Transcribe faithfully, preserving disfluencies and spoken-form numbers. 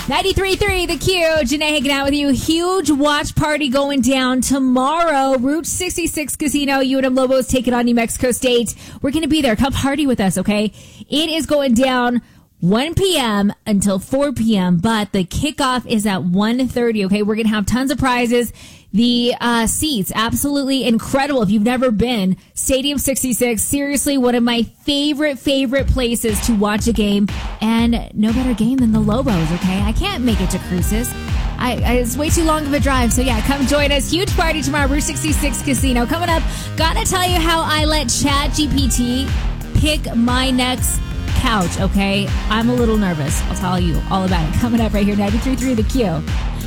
ninety-three point three The Q. Janae hanging out with you. Huge watch party going down tomorrow. Route sixty-six Casino. U N M Lobos taking on New Mexico State. We're going to be there. Come party with us, okay? It is going down one p.m. until four p.m., but the kickoff is at one thirty, okay? We're going to have tons of prizes. The uh, seats, absolutely incredible. If you've never been, Stadium sixty-six, seriously one of my favorite, favorite places to watch a game. And no better game than the Lobos, okay? I can't make it to Cruces. I, I, it's way too long of a drive. So, yeah, come join us. Huge party tomorrow, Route sixty-six Casino. Coming up, gotta tell you how I let ChatGPT pick my next couch, okay? I'm a little nervous. I'll tell you all about it. Coming up right here, ninety-three point three The Q.